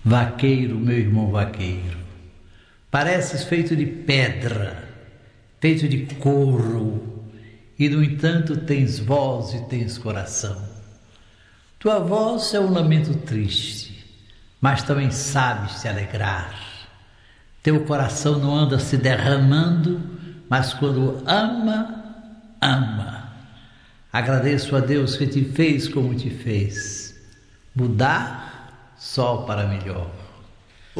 Vaqueiro, meu irmão vaqueiro, pareces feito de pedra, feito de couro, e no entanto tens voz e tens coração. Tua voz é um lamento triste, mas também sabes se alegrar. Teu coração não anda se derramando, mas quando ama, ama. Agradeço a Deus que te fez como te fez. Mudar só para melhor.